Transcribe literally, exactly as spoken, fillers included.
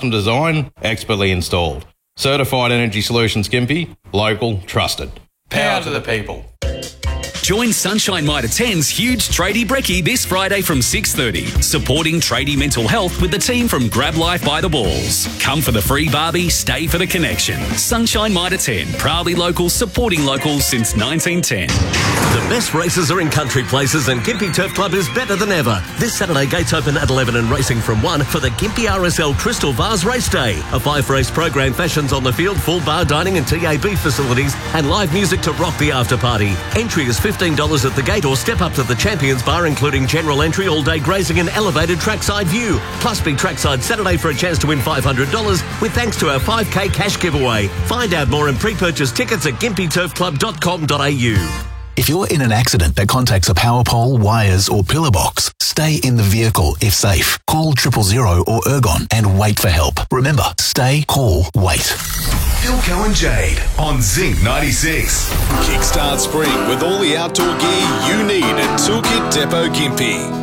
custom design, expertly installed. Certified Energy Solutions Gympie, local, trusted. Power to the people. Join Sunshine Mitre ten's huge Tradie Brekkie this Friday from six thirty, supporting tradie mental health with the team from Grab Life by the Balls. Come for the free barbie, stay for the connection. Sunshine Mitre ten, proudly local, supporting locals since nineteen ten. The best races are in country places and Gympie Turf Club is better than ever. This Saturday, gates open at eleven and racing from one for the Gympie R S L Crystal Vase Race Day. A five-race program fashions on the field, full bar dining and T A B facilities, and live music to rock the after-party. Entry is fifteen dollars at the gate or step up to the Champions Bar, including general entry, all-day grazing and elevated trackside view. Plus, be trackside Saturday for a chance to win five hundred dollars with thanks to our five K cash giveaway. Find out more and pre-purchase tickets at gympie turf club dot com dot a u. If you're in an accident that contacts a power pole, wires or pillar box, stay in the vehicle if safe. Call triple zero or Ergon and wait for help. Remember, stay, call, wait. Philco and Jade on Zinc ninety-six. Kickstart spring with all the outdoor gear you need at Toolkit Depot Gympie.